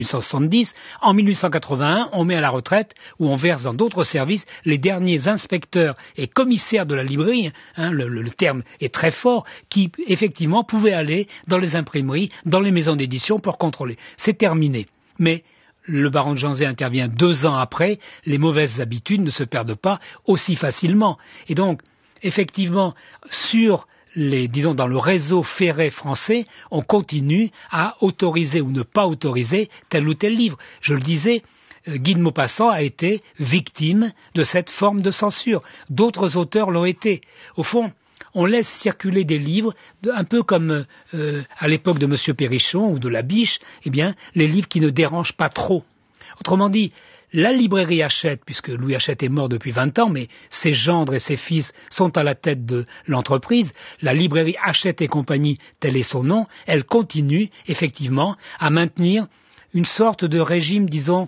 1870. En 1881, on met à la retraite, ou on verse dans d'autres services, les derniers inspecteurs et commissaires de la librairie, le terme est très fort, qui effectivement pouvaient aller dans les imprimeries, dans les maisons d'édition pour contrôler. C'est terminé. Mais le baron de Janzé intervient 2 ans après, les mauvaises habitudes ne se perdent pas aussi facilement. Et donc, effectivement, dans le réseau ferré français, on continue à autoriser ou ne pas autoriser tel ou tel livre. Je le disais, Guy de Maupassant a été victime de cette forme de censure. D'autres auteurs l'ont été. Au fond, on laisse circuler des livres, un peu comme à l'époque de M. Perrichon ou de Labiche, les livres qui ne dérangent pas trop. Autrement dit, la librairie Hachette, puisque Louis Hachette est mort depuis 20 ans, mais ses gendres et ses fils sont à la tête de l'entreprise, la librairie Hachette et compagnie, tel est son nom, elle continue effectivement à maintenir une sorte de régime, disons,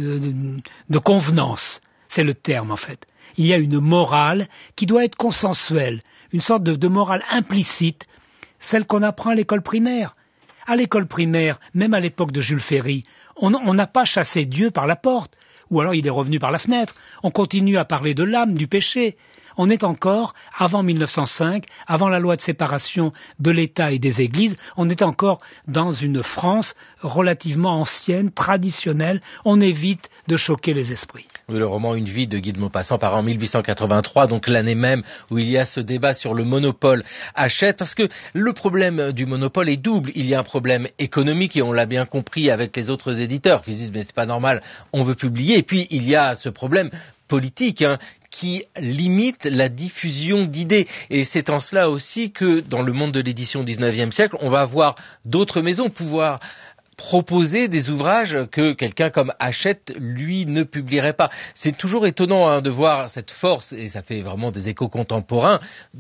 de convenance. C'est le terme en fait. Il y a une morale qui doit être consensuelle, une sorte de morale implicite, celle qu'on apprend à l'école primaire. À l'école primaire, même à l'époque de Jules Ferry, on n'a pas chassé Dieu par la porte. Ou alors il est revenu par la fenêtre. On continue à parler de l'âme, du péché. On est encore, avant 1905, avant la loi de séparation de l'État et des Églises, on est encore dans une France relativement ancienne, traditionnelle. On évite de choquer les esprits. Le roman Une vie de Guy de Maupassant paraît en 1883, donc l'année même où il y a ce débat sur le monopole Hachette, parce que le problème du monopole est double. Il y a un problème économique, et on l'a bien compris avec les autres éditeurs qui disent mais c'est pas normal, on veut publier. Et puis il y a ce problème politique qui limite la diffusion d'idées. Et c'est en cela aussi que dans le monde de l'édition au XIXe siècle, on va avoir d'autres maisons pouvoir proposer des ouvrages que quelqu'un comme Hachette, lui, ne publierait pas. C'est toujours étonnant de voir cette force, et ça fait vraiment des échos contemporains,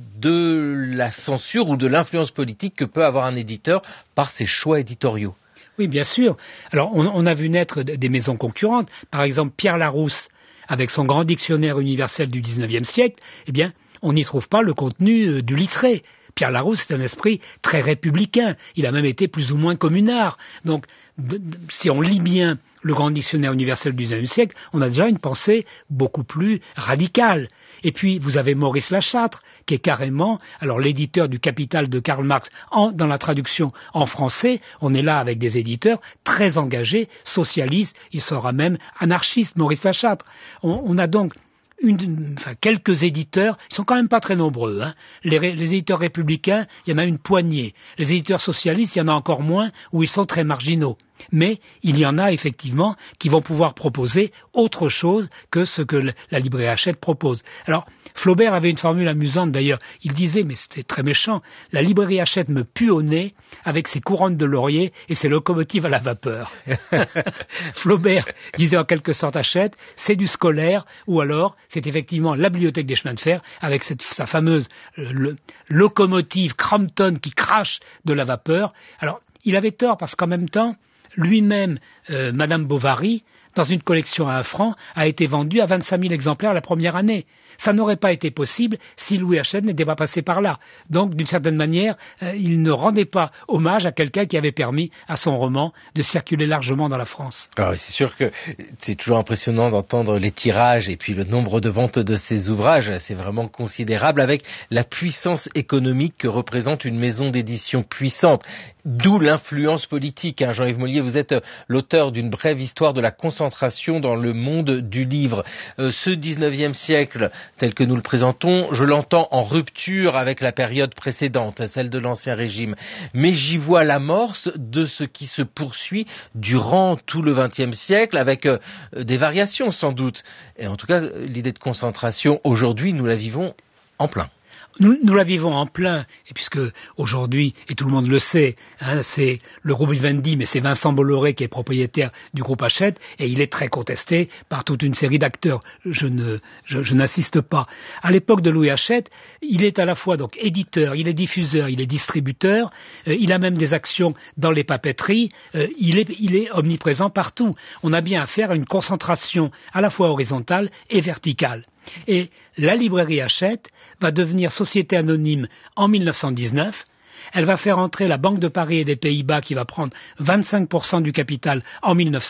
de la censure ou de l'influence politique que peut avoir un éditeur par ses choix éditoriaux. Oui, bien sûr. Alors, on a vu naître des maisons concurrentes. Par exemple, Pierre Larousse, avec son grand dictionnaire universel du XIXe siècle, on n'y trouve pas le contenu du Littré. Pierre Larousse, c'est un esprit très républicain. Il a même été plus ou moins communard. Donc, si on lit bien le grand dictionnaire universel du XIXe siècle, on a déjà une pensée beaucoup plus radicale. Et puis, vous avez Maurice Lachâtre, qui est carrément, alors l'éditeur du Capital de Karl Marx, dans la traduction en français, on est là avec des éditeurs très engagés, socialistes, il sera même anarchiste, Maurice Lachâtre. On a donc quelques éditeurs, ils sont quand même pas très nombreux. Les éditeurs républicains, il y en a une poignée. Les éditeurs socialistes, il y en a encore moins, où ils sont très marginaux. Mais il y en a effectivement qui vont pouvoir proposer autre chose que ce que la librairie Hachette propose. Alors, Flaubert avait une formule amusante d'ailleurs. Il disait, mais c'était très méchant, la librairie Hachette me pue au nez avec ses couronnes de laurier et ses locomotives à la vapeur. Flaubert disait en quelque sorte Hachette, c'est du scolaire, ou alors c'est effectivement la bibliothèque des chemins de fer avec sa fameuse locomotive Crampton qui crache de la vapeur. Alors, il avait tort parce qu'en même temps, lui-même, Madame Bovary, dans une collection à 1 franc, a été vendue à 25 000 exemplaires la première année. Ça n'aurait pas été possible si Louis Hachette n'était pas passé par là. Donc, d'une certaine manière, il ne rendait pas hommage à quelqu'un qui avait permis à son roman de circuler largement dans la France. Alors, c'est sûr que c'est toujours impressionnant d'entendre les tirages et puis le nombre de ventes de ces ouvrages. C'est vraiment considérable avec la puissance économique que représente une maison d'édition puissante. D'où l'influence politique. Jean-Yves Mollier, vous êtes l'auteur d'une brève histoire de la concentration dans le monde du livre. Ce 19e siècle, tel que nous le présentons, je l'entends en rupture avec la période précédente, celle de l'Ancien Régime. Mais j'y vois l'amorce de ce qui se poursuit durant tout le XXe siècle, avec des variations sans doute. Et en tout cas, l'idée de concentration, aujourd'hui, nous la vivons en plein. Nous la vivons en plein, et puisque aujourd'hui, et tout le monde le sait, c'est le groupe Vivendi, mais c'est Vincent Bolloré qui est propriétaire du groupe Hachette, et il est très contesté par toute une série d'acteurs. Je n'assiste pas. À l'époque de Louis Hachette, il est à la fois donc éditeur, il est diffuseur, il est distributeur, il a même des actions dans les papeteries, il est omniprésent partout. On a bien affaire à une concentration à la fois horizontale et verticale. Et la librairie Hachette va devenir société anonyme en 1919. Elle va faire entrer la Banque de Paris et des Pays-Bas qui va prendre 25% du capital en 1900.